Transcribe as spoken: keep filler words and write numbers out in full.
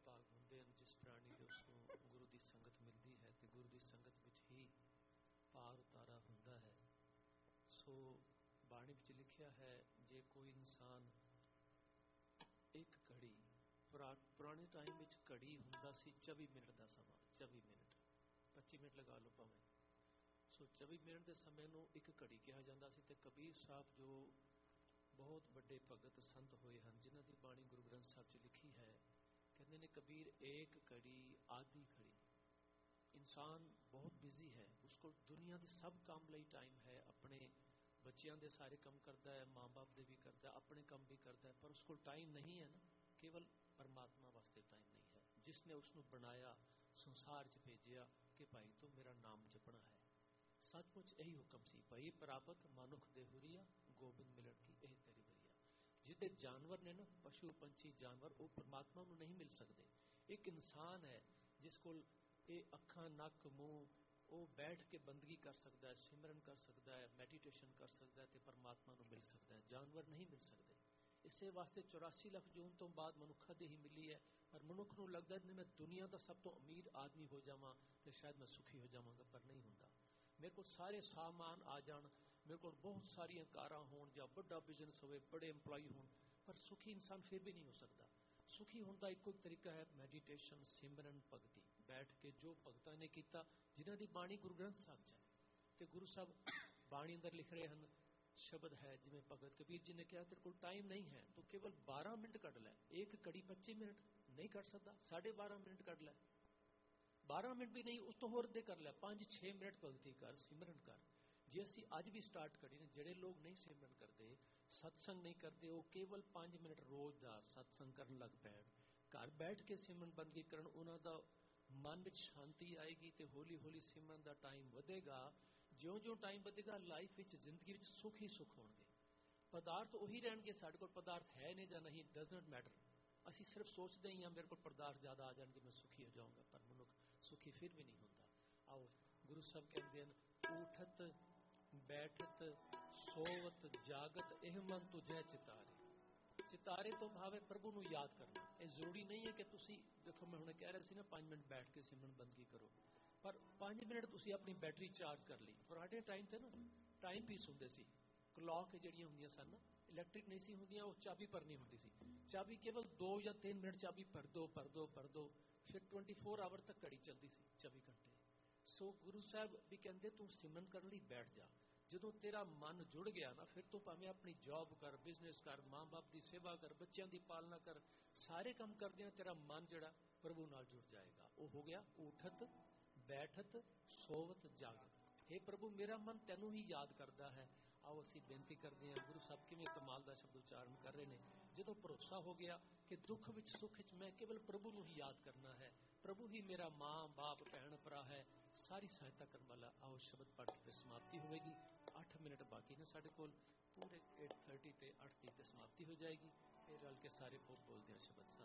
ਭਾਗ ਹੁੰਦੇ ਹਨ ਜਿਸ ਪ੍ਰਾਣੀ ਦੇ ਉਸ ਨੂੰ ਗੁਰੂ ਦੀ ਸੰਗਤ ਮਿਲਦੀ ਹੈ ਤੇ ਗੁਰੂ ਦੀ ਸੰਗਤ ਵਿੱਚ ਹੀ ਪਾਰ ਉਤਾਰਾ ਹੁੰਦਾ ਹੈ। ਸੋ ਬਾਣੀ ਵਿੱਚ ਲਿਖਿਆ ਹੈ, ਜੇ ਕੋਈ ਇਨਸਾਨ ਇੱਕ ਘੜੀ, ਪੁਰਾਣੇ ਟਾਈਮ ਵਿੱਚ ਘੜੀ ਹੁੰਦਾ ਸੀ ਚੌਵੀ ਮਿੰਟ ਦਾ ਸਮਾਂ, ਚੌਵੀ ਮਿੰਟ ਪੱਚੀ ਮਿੰਟ ਲਗਾ ਲਓ ਭਾਵੇਂ। ਸੋ ਚੌਵੀ ਮਿੰਟ ਦੇ ਸਮੇਂ ਨੂੰ ਇੱਕ ਘੜੀ ਕਿਹਾ ਜਾਂਦਾ ਸੀ। ਤੇ ਕਬੀਰ ਸਾਹਿਬ ਜੋ ਬਹੁਤ ਵੱਡੇ ਭਗਤ ਸੰਤ ਹੋਏ ਹਨ, ਜਿਨ੍ਹਾਂ ਦੀ ਬਾਣੀ ਗੁਰੂ ਗ੍ਰੰਥ ਸਾਹਿਬ 'ਚ ਲਿਖੀ ਹੈ, ਕਹਿੰਦੇ ਨੇ ਕਬੀਰ ਏਕ ਘੜੀ ਆधी घड़ी। ਇਨਸਾਨ ਬਹੁਤ ਬਿਜ਼ੀ ਹੈ, ਉਸ ਕੋਲ ਦੁਨੀਆ ਦੇ ਸਭ ਕੰਮ ਲਈ ਟਾਈਮ ਹੈ, ਆਪਣੇ ਬੱਚਿਆਂ ਦੇ ਸਾਰੇ ਕੰਮ ਕਰਦਾ ਹੈ, ਮਾਂ ਬਾਪ ਦੇ ਵੀ ਕਰਦਾ, ਆਪਣੇ ਕੰਮ ਵੀ ਕਰਦਾ ਹੈ, ਪਰ ਉਸ ਕੋਲ ਟਾਈਮ ਨਹੀਂ ਹੈ ਨਾ, ਕੇਵਲ ਪਰਮਾਤਮਾ ਵਾਸਤੇ ਟਾਈਮ ਨਹੀਂ ਹੈ, ਜਿਸ ਨੇ ਉਸ ਨੂੰ ਬਣਾਇਆ, ਸੰਸਾਰ 'ਚ ਭੇਜਿਆ ਕਿ ਭਾਈ ਤੂੰ ਮੇਰਾ ਨਾਮ ਜਪਣਾ ਹੈ। ਸੱਚਮੁੱਚ ਇਹੀ ਹੁਕਮ ਸੀ, ਭਾਈ ਪ੍ਰਾਪਤ ਮਨੁੱਖ ਦੇ ਹੁਰੀਆ, ਗੋਬਿੰਦ ਮਿਲਣ ਕੀ ਇਹ ਤੇਰੀ ਬਰੀਆ। ਜਿਹਦੇ ਜਾਨਵਰ ਨੇ ਨਾ, ਪਸ਼ੂ ਪੰਛੀ ਜਾਨਵਰ, ਉਹ ਪਰਮਾਤਮਾ ਨੂੰ ਨਹੀਂ ਮਿਲ ਸਕਦੇ। ਇੱਕ ਇਨਸਾਨ ਹੈ ਜਿਸ ਕੋਲ ਇਹ ਅੱਖਾਂ, ਨੱਕ, ਮੂੰਹ, ਉਹ ਬੈਠ ਕੇ ਬੰਦਗੀ ਕਰ ਸਕਦਾ ਹੈ, ਸਿਮਰਨ ਕਰ ਸਕਦਾ ਹੈ, ਮੈਡੀਟੇਸ਼ਨ ਕਰ ਸਕਦਾ ਹੈ ਤੇ ਪਰਮਾਤਮਾ ਨੂੰ ਮਿਲ ਸਕਦਾ ਹੈ। ਜਾਨਵਰ ਨਹੀਂ ਮਿਲ ਸਕਦੇ। ਇਸੇ ਵਾਸਤੇ ਚੁਰਾਸੀ ਲੱਖ ਜੂਨ ਤੋਂ ਬਾਅਦ ਮਨੁੱਖਾਂ ਦੀ ਹੀ ਮਿਲੀ ਹੈ। ਪਰ ਮਨੁੱਖ ਨੂੰ ਲੱਗਦਾ ਹੈ ਮੈਂ ਦੁਨੀਆ ਦਾ ਸਭ ਤੋਂ ਅਮੀਰ ਆਦਮੀ ਹੋ ਜਾਵਾਂ ਤੇ ਸ਼ਾਇਦ ਮੈਂ ਸੁਖੀ ਹੋ ਜਾਵਾਂਗਾ, ਪਰ ਨਹੀਂ ਹੁੰਦਾ। ਮੇਰੇ ਕੋਲ ਸਾਰੇ ਸਾਮਾਨ ਆ ਜਾਣ, ਮੇਰੇ ਕੋਲ ਬਹੁਤ ਸਾਰੀਆਂ ਕਾਰਾਂ ਹੋਣ ਜਾਂ ਵੱਡਾ ਬਿਜ਼ਨਸ ਹੋਵੇ, ਬੜੇ ਇੰਪਲਾਈ ਹੋਣ, ਪਰ ਸੁਖੀ ਇਨਸਾਨ ਫਿਰ ਵੀ ਨਹੀਂ ਹੋ ਸਕਦਾ। ਸੁਖੀ ਹੋਣ ਦਾ ਇੱਕੋ ਤਰੀਕਾ ਹੈ ਮੈਡੀਟੇਸ਼ਨ, ਸਿਮਰਨ, ਭਗਤੀ। ਬੈਠ ਕੇ ਜੋ ਭਗਤਾਂ ਨੇ ਕੀਤਾ, ਜਿਨ੍ਹਾਂ ਦੀ ਬਾਣੀ ਗੁਰੂ ਗ੍ਰੰਥ ਸਾਹਿਬ 'ਚ ਹੈ, ਤੇ ਗੁਰੂ ਸਾਹਿਬ ਬਾਣੀ ਅੰਦਰ ਲਿਖ ਰਹੇ ਹਨ, ਸ਼ਬਦ ਹੈ ਜਿਵੇਂ ਭਗਤ ਕਬੀਰ ਜੀ ਨੇ ਕਿਹਾ, ਤੇਰੇ ਕੋਲ ਟਾਈਮ ਨਹੀਂ ਹੈ, ਤੂੰ ਕੇਵਲ ਬਾਰਾਂ ਮਿੰਟ ਕੱਢ ਲੈ। ਇੱਕ ਘੜੀ ਪੱਚੀ ਮਿੰਟ ਨਹੀਂ ਕੱਢ ਸਕਦਾ, ਸਾਢੇ ਬਾਰਾਂ ਮਿੰਟ ਕੱਢ ਲੈ। ਬਾਰਾਂ ਮਿੰਟ ਵੀ ਨਹੀਂ, ਉਸ ਤੋਂ ਹੋਰ ਦੇ ਕਰ ਲੈ, ਪੰਜ ਛੇ ਮਿੰਟ ਭਗਤੀ ਕਰ, ਸਿਮਰਨ ਕਰ। ਜੇ ਅਸੀਂ ਅੱਜ ਵੀ ਸਟਾਰਟ ਕਰੀਏ ਨਾ, ਜਿਹੜੇ ਲੋਕ ਨਹੀਂ ਸਿਮਰਨ ਕਰਦੇ, ਸਤਸੰਗ ਨਹੀਂ ਕਰਦੇ, ਉਹ ਕੇਵਲ ਪੰਜ ਮਿੰਟ ਰੋਜ਼ ਦਾ ਸਤਸੰਗ ਕਰਨ ਲੱਗ ਪੈਣ, ਘਰ ਬੈਠ ਕੇ ਸਿਮਰਨ ਬੰਦਗੀ ਕਰਨ, ਉਹਨਾਂ ਦਾ ਮਨ ਵਿੱਚ ਸ਼ਾਂਤੀ ਆਏਗੀ ਤੇ ਹੌਲੀ ਹੌਲੀ ਸਿਮਰਨ ਦਾ ਟਾਈਮ ਵਧੇਗਾ। ਜਿਉਂ-ਜਿਉਂ ਟਾਈਮ ਵਧੇਗਾ, ਲਾਈਫ ਵਿੱਚ, ਜ਼ਿੰਦਗੀ ਵਿੱਚ ਸੁੱਖ ਹੀ ਸੁੱਖ ਹੋਣਗੇ। ਪਦਾਰਥ ਉਹੀ ਰਹਿਣਗੇ, ਸਾਡੇ ਕੋਲ ਪਦਾਰਥ ਹੈ ਨੇ ਜਾਂ ਨਹੀਂ, ਡਜ਼ ਨਾਟ ਮੈਟਰ। ਅਸੀਂ ਸਿਰਫ ਸੋਚਦੇ ਹੀ ਹਾਂ ਮੇਰੇ ਕੋਲ ਪਦਾਰਥ ਜ਼ਿਆਦਾ ਆ ਜਾਣਗੇ, ਮੈਂ ਸੁਖੀ ਹੋ ਜਾਊਂਗਾ, ਪਰ ਮਨੁੱਖ ਸੁਖੀ ਫਿਰ ਵੀ ਨਹੀਂ ਹੁੰਦਾ। ਆਓ ਗੁਰੂ ਸਾਹਿਬ ਕਹਿੰਦੇ ਹਨ, ਊਠਤ ਬੈਠਤ ਸੋਵਤ ਜਾਗਤ ਇਹ ਮਨ ਤੁਝੇ ਚਿਤਾਰੇ। ਚਿਤਾਰੇ ਤੋਂ ਭਾਵ ਹੈ ਪ੍ਰਭੂ ਨੂੰ ਯਾਦ ਕਰਨਾ। ਇਹ ਜ਼ਰੂਰੀ ਨਹੀਂ ਹੈ ਕਿ ਤੁਸੀਂ, ਦੇਖੋ ਮੈਂ ਹੁਣ ਕਹਿ ਰਿਹਾ ਸੀ ਨਾ ਪੰਜ ਮਿੰਟ ਬੈਠ ਕੇ ਸਿਮਰਨ ਬੰਦਗੀ ਕਰੋ, ਪਰ ਪੰਜ ਮਿੰਟ ਤੁਸੀਂ ਆਪਣੀ ਬੈਟਰੀ ਚਾਰਜ ਕਰ ਲਈ। ਪੁਰਾਣੇ ਟਾਈਮ ਤੇ ਨਾ ਟਾਈਮ ਪੀਸ ਹੁੰਦੇ ਸੀ, ਕਲੌਕ ਜਿਹੜੀਆਂ ਹੁੰਦੀਆਂ ਸਨ, ਇਲੈਕਟ੍ਰਿਕ ਨਹੀਂ ਸੀ ਹੁੰਦੀਆਂ, ਉਹ ਚਾਬੀ ਭਰਨੀ ਹੁੰਦੀ ਸੀ। ਚਾਬੀ ਕੇਵਲ ਦੋ ਜਾਂ ਤਿੰਨ ਮਿੰਟ ਚਾਬੀ ਭਰ ਦੋ ਭਰ ਦੋ ਭਰ ਦੋ ਫਿਰ ਚੌਵੀ ਆਵਰ ਤੱਕ ਘੜੀ ਚੱਲਦੀ ਸੀ, ਚੌਵੀ ਘੰਟੇ। ਸੋ ਗੁਰੂ ਸਾਹਿਬ ਵੀ ਕਹਿੰਦੇ ਤੂੰ ਸਿਮਰਨ ਕਰਨ ਲਈ ਬੈਠ ਜਾ। ਜਦੋਂ ਤੇਰਾ ਮਨ ਜੁੜ ਗਿਆ ਨਾ, ਫਿਰ ਤੂੰ ਭਾਵੇਂ ਆਪਣੀ ਜੌਬ ਕਰ, ਬਿਜ਼ਨਸ ਕਰ, ਮਾਂ ਬਾਪ ਦੀ ਸੇਵਾ ਕਰ, ਬੱਚਿਆਂ ਦੀ ਪਾਲਣਾ ਕਰ, ਸਾਰੇ ਕੰਮ ਕਰਦਿਆਂ ਤੇਰਾ ਮਨ ਜਿਹੜਾ ਪ੍ਰਭੂ ਨਾਲ ਜੁੜ ਜਾਏਗਾ। ਉਹ ਹੋ ਗਿਆ ਊਠਤ ਬੈਠਤ ਸੋਵਤ ਜਾਗਤ। हे ਪ੍ਰਭੂ, ਮੇਰਾ ਮਨ ਤੈਨੂੰ ਹੀ ਯਾਦ ਕਰਦਾ ਹੈ। ਆਓ ਅਸੀਂ ਬੇਨਤੀ ਕਰਦੇ ਹਾਂ, ਗੁਰੂ ਸਾਹਿਬ ਕਿਵੇਂ ਕਮਾਲ ਦਾ ਸ਼ਬਦ ਉਚਾਰਨ ਕਰ ਰਹੇ ਨੇ। ਜਦੋਂ ਭਰੋਸਾ ਹੋ ਗਿਆ ਕਿ ਦੁੱਖ ਵਿੱਚ ਸੁੱਖ ਵਿੱਚ ਮੈਂ ਕੇਵਲ ਪ੍ਰਭੂ ਨੂੰ ਹੀ ਯਾਦ ਕਰਨਾ ਹੈ, ਪ੍ਰਭੂ ਹੀ ਮੇਰਾ ਮਾਂ ਬਾਪ ਭੈਣ ਭਰਾ ਹੈ, ਸਾਰੀ ਸਹਾਇਤਾ ਕਰਨ ਵਾਲਾ। ਆਓ ਸ਼ਬਦ ਪੜ੍ਹ ਕੇ ਸਮਾਪਤੀ ਹੋਵੇਗੀ। ਅੱਠ ਮਿੰਟ ਬਾਕੀ ਨੇ ਸਾਡੇ ਕੋਲ, ਪੂਰੇ ਅੱਠ ਥਰਟੀ ਤੇ ਅੱਠ ਤੀਹ ਤੇ ਸਮਾਪਤੀ ਹੋ ਜਾਏਗੀ। ਫਿਰ ਰਲ ਕੇ ਸਾਰੇ ਬੋਲ ਬੋਲਦੇ ਹਾਂ ਸ਼ਬਦ।